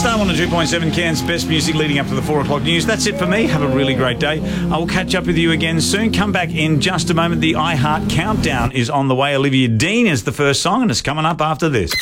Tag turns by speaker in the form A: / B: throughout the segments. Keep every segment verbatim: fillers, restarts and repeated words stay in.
A: Star one oh two point seven, Cairns' best music leading up to the four o'clock news. That's it for me. Have a really great day. I will catch up with you again soon. Come back in just a moment. The iHeart Countdown is on the way. Olivia Dean is the first song, and it's coming up after this.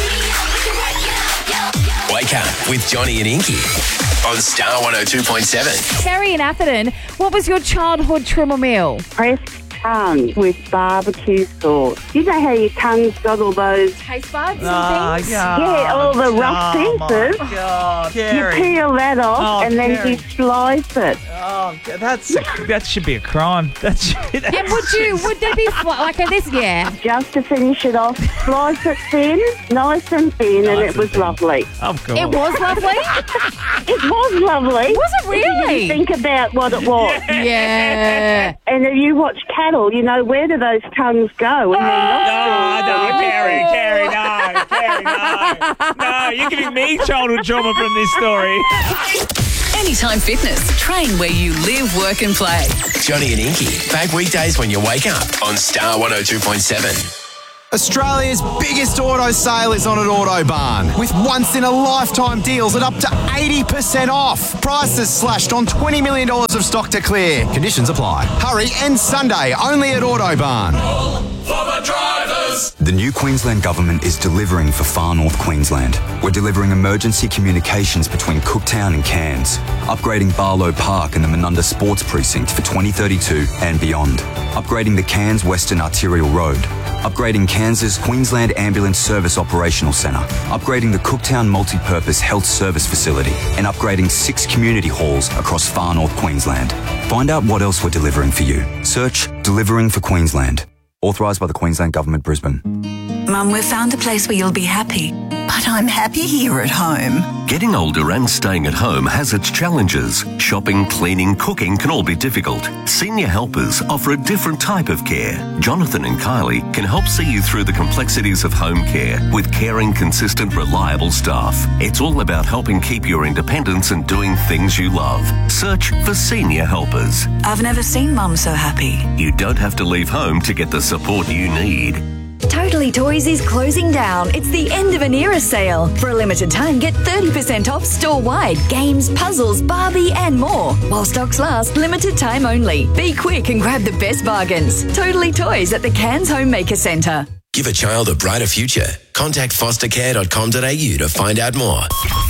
B: Wake up with Johnny and Inky on Star one oh two point seven.
C: Terry in Atherton, what was your childhood trimmer meal?
D: Pressed tongue with barbecue sauce. You know how your tongue's got all those...
C: Taste buds and
A: Oh,
C: things?
A: God.
D: Yeah, all the rough
A: Oh,
D: pieces.
A: my God.
D: You
A: Terry.
D: peel that off
A: Oh,
D: and then
A: Terry.
D: you slice it.
A: Oh, that's that should be a crime. That's, that's
C: Yeah, would you, would there be, like this, yeah?
D: Just to finish it off, slice it thin, nice and thin, and it was lovely.
A: Of course.
C: It was lovely?
D: It was lovely.
C: Was it really?
D: If you think about what it was.
C: Yeah.
D: And if you watch cattle, you know, where do those tongues go? And they're
A: No,
D: not
A: no, Terry, Terry, no, Terry, no. No, you're giving me childhood trauma from this story.
E: Anytime Fitness. Train where you live, work and play.
B: Johnny and Inky, back weekdays when you wake up on Star one oh two point seven.
F: Australia's biggest auto sale is on at Autobarn, with once-in-a-lifetime deals at up to eighty percent off. Prices slashed on twenty million dollars of stock to clear. Conditions apply. Hurry, end Sunday, only at Autobarn.
G: For the drivers.
H: The new Queensland Government is delivering for far north Queensland. We're delivering emergency communications between Cooktown and Cairns, upgrading Barlow Park and the Menunda Sports Precinct for twenty thirty-two and beyond, upgrading the Cairns Western Arterial Road, upgrading Cairns' Queensland Ambulance Service Operational Centre, upgrading the Cooktown Multi-Purpose Health Service Facility, and upgrading six community halls across far north Queensland. Find out what else we're delivering for you. Search Delivering for Queensland. Authorised by the Queensland Government, Brisbane.
I: Mum, we've found a place where you'll be happy. But I'm happy here at home.
J: Getting older and staying at home has its challenges. Shopping, cleaning, cooking can all be difficult. Senior Helpers offer a different type of care. Jonathan and Kylie can help see you through the complexities of home care with caring, consistent, reliable staff. It's all about helping keep your independence and doing things you love. Search for Senior Helpers.
I: I've never seen Mum so happy.
J: You don't have to leave home to get the support you need.
K: Totally Toys is closing down. It's the end of an era sale. For a limited time, get thirty percent off store-wide. Games, puzzles, Barbie and more. While stocks last, limited time only. Be quick and grab the best bargains. Totally Toys at the Cairns Homemaker Centre.
B: Give a child a brighter future. Contact foster care dot com dot a u to find out more.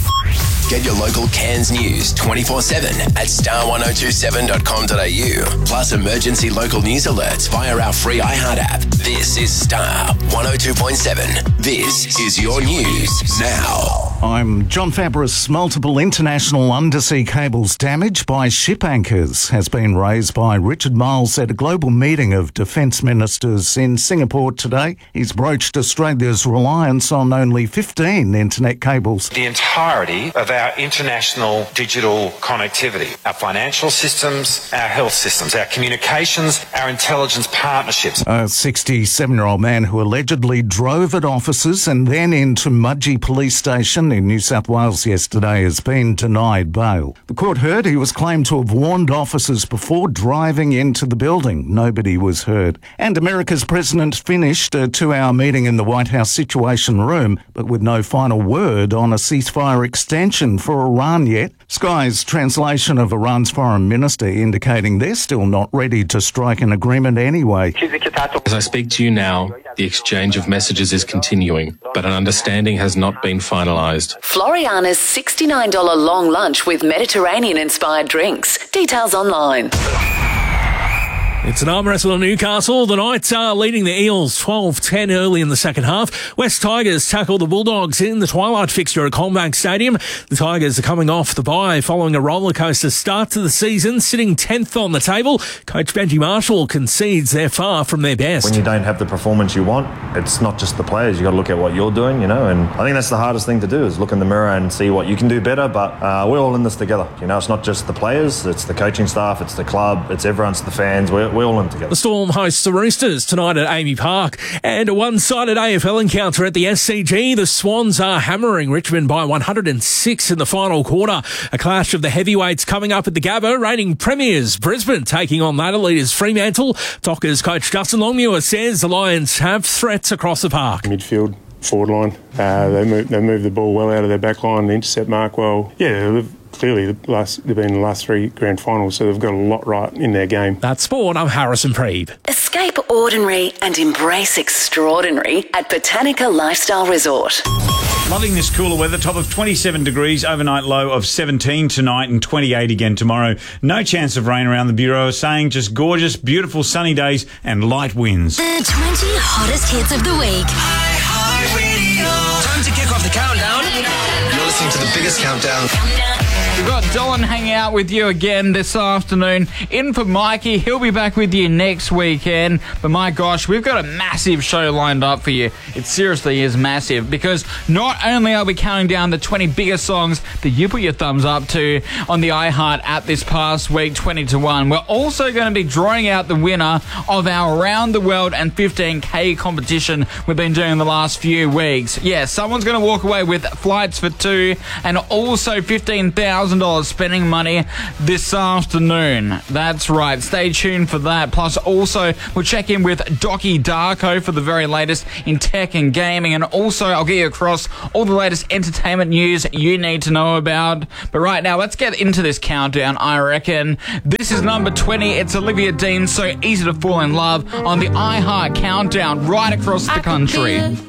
B: Get your local Cairns news twenty-four seven at star one oh two seven dot com dot a u. Plus emergency local news alerts via our free iHeart app. This is Star one oh two point seven. This is your news now.
L: I'm John Fabris. Multiple international undersea cables damaged by ship anchors has been raised by Richard Marles at a global meeting of defence ministers in Singapore today. He's broached Australia's reliance on only fifteen internet cables.
M: The entirety of our international digital connectivity, our financial systems, our health systems, our communications, our intelligence partnerships.
L: A sixty-seven-year-old man who allegedly drove at officers and then into Mudgee Police Station in New South Wales yesterday has been denied bail. The court heard he was claimed to have warned officers before driving into the building. Nobody was hurt. And America's president finished a two-hour meeting in the White House Situation Room, but with no final word on a ceasefire extension for Iran yet. Sky's translation of Iran's foreign minister indicating they're still not ready to strike an agreement anyway.
N: As I speak to you now, the exchange of messages is continuing, but an understanding has not been finalised.
E: Floriana's sixty-nine dollars long lunch with Mediterranean-inspired drinks. Details online.
O: It's an arm wrestle in Newcastle. The Knights are leading the Eels twelve ten early in the second half. West Tigers tackle the Bulldogs in the twilight fixture at Combank Stadium. The Tigers are coming off the bye following a rollercoaster start to the season, sitting tenth on the table. Coach Benji Marshall concedes they're far from their best.
P: When you don't have the performance you want, it's not just the players. You've got to look at what you're doing, you know, and I think that's the hardest thing to do is look in the mirror and see what you can do better, but uh, we're all in this together. You know, it's not just the players, it's the coaching staff, it's the club, it's everyone, it's the fans. We're, we're all in together.
O: The Storm hosts the Roosters tonight at Amy Park, and a one-sided A F L encounter at the S C G. The Swans are hammering Richmond by one hundred six in the final quarter. A clash of the heavyweights coming up at the Gabba. Reigning premiers Brisbane taking on ladder leaders Fremantle. Dockers coach Justin Longmuir says the Lions have threats across the park.
Q: Midfield forward line. Uh, they move they move the ball well out of their back line, the intercept mark well. Yeah, they've, clearly the last, they've been in the last three grand finals, so they've got a lot right in their game.
O: That's sport. I'm Harrison Preeb.
E: Escape ordinary and embrace extraordinary at Botanica Lifestyle Resort.
A: Loving this cooler weather. Top of twenty-seven degrees, overnight low of seventeen tonight and twenty-eight again tomorrow. No chance of rain around the Bureau is saying. Just gorgeous, beautiful sunny days and light winds.
R: The twenty hottest hits of the week.
S: Time to kick off the countdown. You're listening to the biggest countdown.
T: We've got Dylan hanging out with you again this afternoon. In for Mikey. He'll be back with you next weekend. But my gosh, we've got a massive show lined up for you. It seriously is massive, because not only are we counting down the twenty biggest songs that you put your thumbs up to on the iHeart app this past week, twenty to one, we're also going to be drawing out the winner of our Around the World and fifteen K competition we've been doing the last few weeks. Yeah, someone's going to walk away with flights for two and also fifteen thousand dollars spending money this afternoon. That's right. Stay tuned for that. Plus, also, we'll check in with Docky Darko for the very latest in tech and gaming. And also, I'll get you across all the latest entertainment news you need to know about. But right now, let's get into this countdown, I reckon. This is number twenty. It's Olivia Dean, So Easy to Fall in Love, on the iHeart Countdown right across the country.